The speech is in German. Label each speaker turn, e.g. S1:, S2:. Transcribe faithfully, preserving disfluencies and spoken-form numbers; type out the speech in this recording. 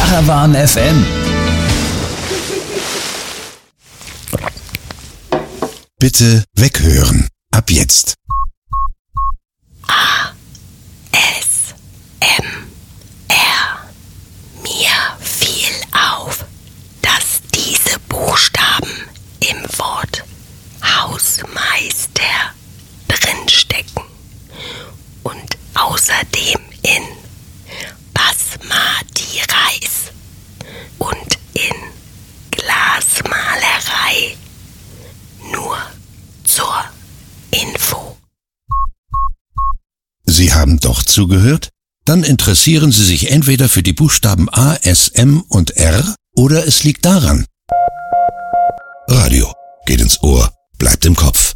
S1: Caravan F M.
S2: Bitte weghören. Ab jetzt.
S3: A. S. M. R. Mir fiel auf, dass diese Buchstaben im Wort Hausmeister drinstecken und außerdem in Basmati Reis und in Glasmalerei. Nur zur Info.
S2: Sie haben doch zugehört? Dann interessieren Sie sich entweder für die Buchstaben A, S, M und R oder es liegt daran. Radio geht ins Ohr, bleibt im Kopf.